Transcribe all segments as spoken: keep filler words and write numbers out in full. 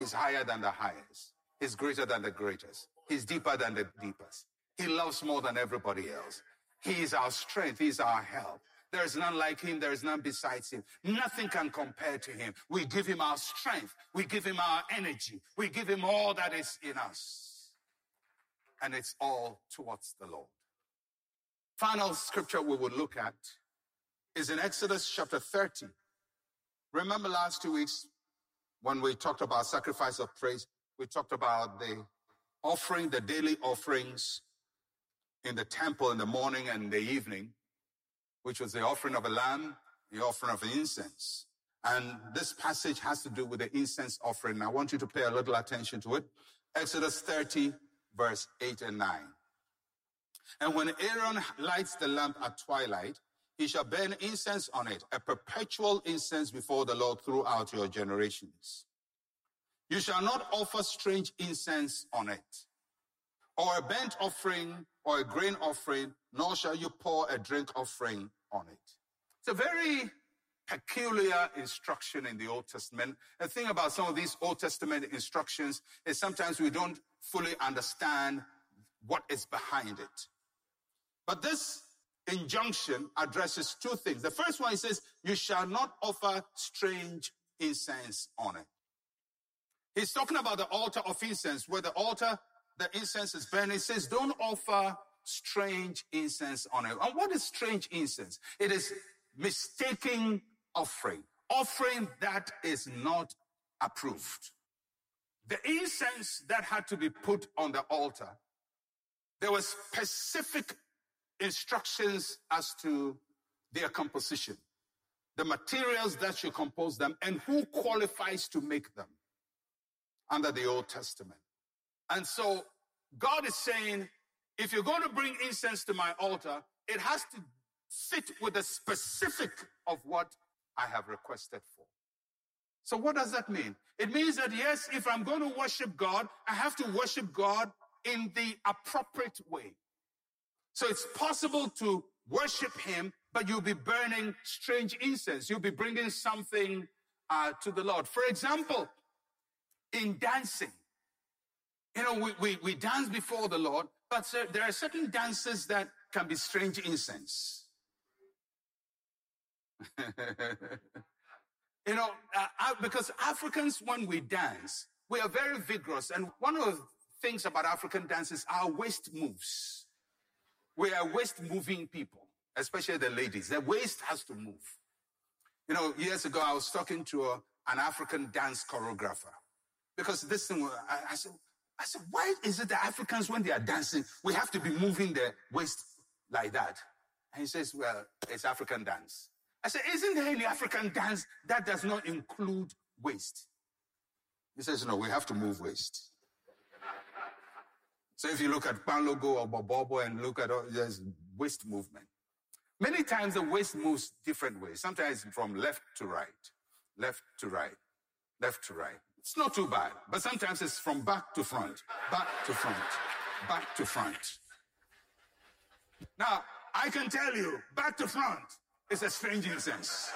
He's higher than the highest. He's greater than the greatest. He's deeper than the deepest. He loves more than everybody else. He is our strength. He is our help. There is none like him. There is none besides him. Nothing can compare to him. We give him our strength. We give him our energy. We give him all that is in us. And it's all towards the Lord. Final scripture we will look at is in Exodus chapter thirty. Remember last two weeks when we talked about sacrifice of praise, we talked about the offering, the daily offerings in the temple in the morning and the evening, which was the offering of a lamb, the offering of incense. And this passage has to do with the incense offering. I want you to pay a little attention to it. Exodus thirty, verse eight and nine. And when Aaron lights the lamp at twilight, he shall burn incense on it, a perpetual incense before the Lord throughout your generations. You shall not offer strange incense on it, or a burnt offering, or a grain offering, nor shall you pour a drink offering on it. It's a very peculiar instruction in the Old Testament. The thing about some of these Old Testament instructions is sometimes we don't fully understand what is behind it. But this injunction addresses two things. The first one, it says, you shall not offer strange incense on it. He's talking about the altar of incense, where the altar, the incense is burning. It says, don't offer strange incense on it. And what is strange incense? It is mistaken offering, offering that is not approved. The incense that had to be put on the altar, there were specific instructions as to their composition, the materials that should compose them, and who qualifies to make them under the Old Testament. And so God is saying, if you're going to bring incense to my altar, it has to fit with the specific of what I have requested for. So what does that mean? It means that, yes, if I'm going to worship God, I have to worship God in the appropriate way. So it's possible to worship him, but you'll be burning strange incense. You'll be bringing something uh, to the Lord. For example, in dancing, you know, we, we, we dance before the Lord, but sir, there are certain dances that can be strange incense. You know, uh, because Africans, when we dance, we are very vigorous. And one of the things about African dances are our waist moves. We are waist-moving people, especially the ladies. Their waist has to move. You know, years ago, I was talking to a, an African dance choreographer. Because this thing, I, I said, I said, why is it that Africans, when they are dancing, we have to be moving their waist like that? And he says, well, it's African dance. I said, isn't there any African dance that does not include waist? He says, no, we have to move waist. So if you look at Panlogo or Bobobo and look at all, there's waist movement. Many times the waist moves different ways. Sometimes from left to right, left to right, left to right. It's not too bad, but sometimes it's from back to front, back to front, back to front. Now, I can tell you, back to front is a strange incense.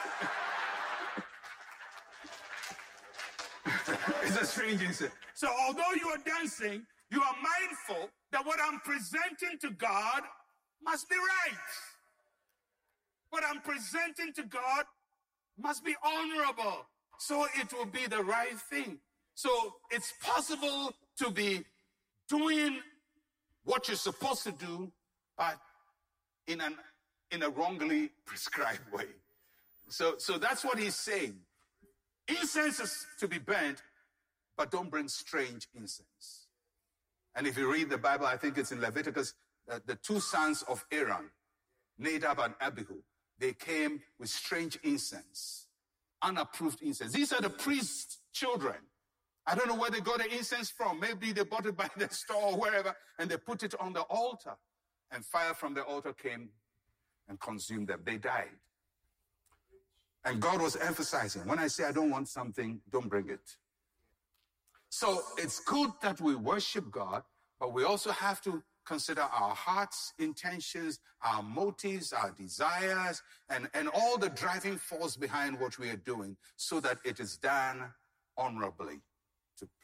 It's a strange incense. So although you are dancing, you are mindful that what I'm presenting to God must be right. What I'm presenting to God must be honorable. So it will be the right thing. So it's possible to be doing what you're supposed to do, but in an in a wrongly prescribed way. So, so that's what he's saying. Incense is to be burnt, but don't bring strange incense. And if you read the Bible, I think it's in Leviticus, uh, the two sons of Aaron, Nadab and Abihu, they came with strange incense, unapproved incense. These are the priest's children. I don't know where they got the incense from. Maybe they bought it by the store or wherever, and they put it on the altar. And fire from the altar came and consumed them. They died. And God was emphasizing, when I say I don't want something, don't bring it. So it's good that we worship God, but we also have to consider our hearts' intentions, our motives, our desires, and, and all the driving force behind what we are doing so that it is done honorably to